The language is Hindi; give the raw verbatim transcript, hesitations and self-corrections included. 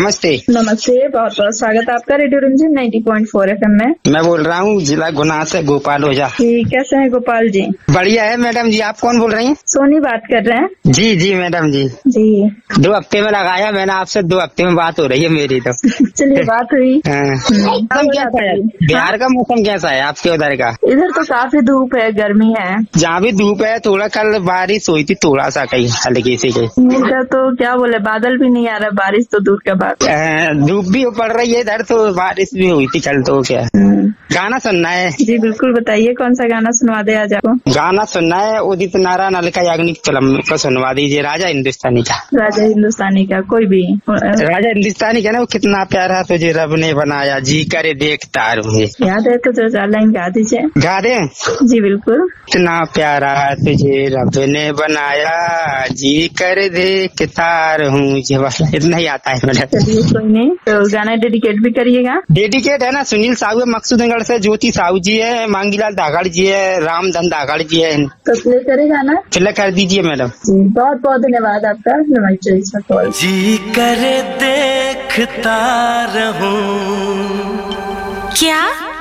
नमस्ते। नमस्ते, बहुत बहुत स्वागत है आपका radio Ranjan ninety point four F M में। मैं बोल रहा हूँ जिला गुना से गोपाल ओझा। जी, कैसे हैं गोपाल जी? बढ़िया है मैडम जी। आप कौन बोल रही हैं? सोनी बात कर रहे हैं। जी जी मैडम जी। जी दो हफ्ते में लगाया मैंने आपसे, दो हफ्ते में बात हो रही है मेरी तो। चलिए बात हुई। हाँ। मौसम कैसा है? बिहार का मौसम कैसा है आपके उधर का? इधर तो काफी धूप है, गर्मी है। जहाँ भी धूप है, थोड़ा कल बारिश हुई थी, थोड़ा सा कहीं हल्की सी कहीं। इधर तो क्या बोले, बादल भी नहीं आ रहा, बारिश तो दूर का बात है। धूप भी पड़ रही है इधर, तो बारिश भी हुई थी कल। तो क्या गाना सुनना है? जी बिल्कुल, बताइए कौन सा गाना सुनवा दे आज आपको? गाना सुनना है उदित नारायण अलका याग्निक फिल्म को सुनवा दीजिए, राजा हिंदुस्तानी का। राजा हिंदुस्तानी का कोई भी? राजा हिंदुस्तानी का ना, वो कितना प्यारा तुझे रब ने बनाया, जी करे देखता रहूं। याद है तो जो चार लाइन गा दीजिए। गा दे? जी बिल्कुल। इतना प्यारा तुझे रब ने बनाया, जी कर देखता रहूं। इतना ही आता है मैडम। चलिए कोई नहीं, तो गाना डेडिकेट भी करिएगा। डेडिकेट है ना, सुनील साहू है मकसूदनगढ़ से, ज्योति साहू जी है, मांगीलाल धागड़ जी है, रामधन धागड़ जी है। तो प्ले करेगा ना? प्ले कर दीजिए मैडम। जी बहुत बहुत धन्यवाद आपका नमस्ते कॉल। जी करे देखता रहूं। क्या